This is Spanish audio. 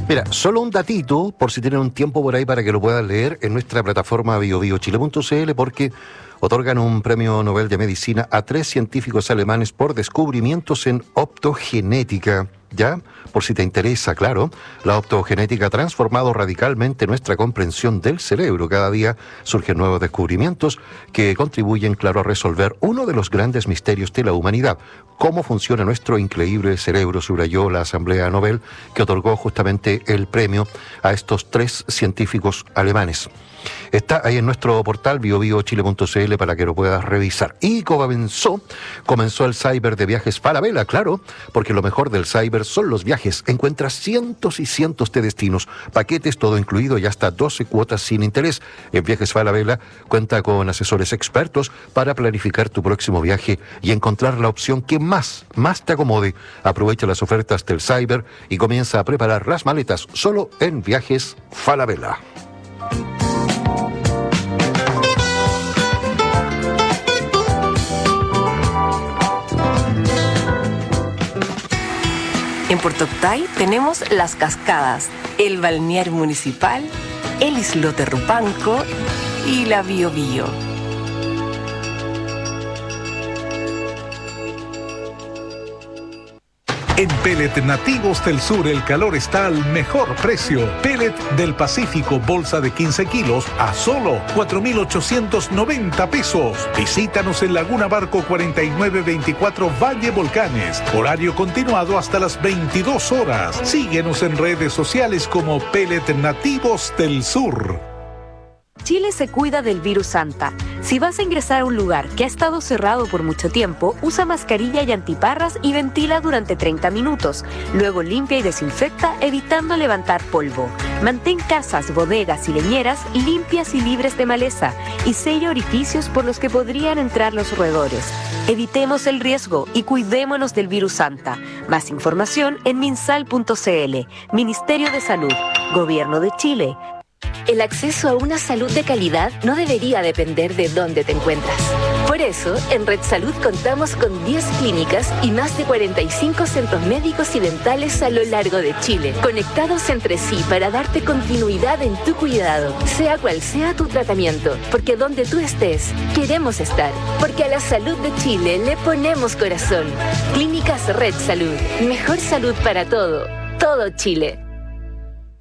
Mira, solo un datito, por si tienen un tiempo por ahí para que lo puedan leer en nuestra plataforma biobiochile.cl, porque otorgan un premio Nobel de Medicina a 3 científicos alemanes por descubrimientos en optogenética. ¿Ya? Por si te interesa, claro, la optogenética ha transformado radicalmente nuestra comprensión del cerebro. Cada día surgen nuevos descubrimientos que contribuyen, claro, a resolver uno de los grandes misterios de la humanidad. Cómo funciona nuestro increíble cerebro, subrayó la Asamblea Nobel, que otorgó justamente el premio a estos 3 científicos alemanes. Está ahí en nuestro portal biobiochile.cl para que lo puedas revisar. Y comenzó el Cyber de viajes Falabella, claro, porque lo mejor del Cyber son los viajes. Encuentras cientos y cientos de destinos, paquetes, todo incluido y hasta 12 cuotas sin interés. En Viajes Falabella cuenta con asesores expertos para planificar tu próximo viaje y encontrar la opción que más te acomode. Aprovecha las ofertas del Cyber y comienza a preparar las maletas solo en Viajes Falabella. En Puerto Octay tenemos Las Cascadas, el balneario municipal, el islote Rupanco y la Bio Bio. En Pellet Nativos del Sur el calor está al mejor precio. Pellet del Pacífico, bolsa de 15 kilos a solo 4,890 pesos. Visítanos en Laguna Barco 4924 Valle Volcanes. Horario continuado hasta las 22 horas. Síguenos en redes sociales como Pellet Nativos del Sur. Chile se cuida del virus Anta. Si vas a ingresar a un lugar que ha estado cerrado por mucho tiempo, usa mascarilla y antiparras y ventila durante 30 minutos. Luego limpia y desinfecta, evitando levantar polvo. Mantén casas, bodegas y leñeras limpias y libres de maleza y sella orificios por los que podrían entrar los roedores. Evitemos el riesgo y cuidémonos del virus Anta. Más información en minsal.cl. Ministerio de Salud. Gobierno de Chile. El acceso a una salud de calidad no debería depender de dónde te encuentras. Por eso, en Red Salud contamos con 10 clínicas y más de 45 centros médicos y dentales a lo largo de Chile, conectados entre sí para darte continuidad en tu cuidado, sea cual sea tu tratamiento, porque donde tú estés, queremos estar, porque a la salud de Chile le ponemos corazón. Clínicas Red Salud, mejor salud para todo Chile.